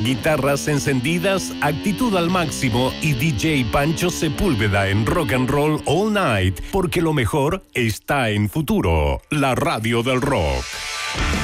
guitarras encendidas, actitud al máximo y DJ Pancho Sepúlveda en Rock and Roll All Night, porque lo mejor está en Futuro, la radio del rock.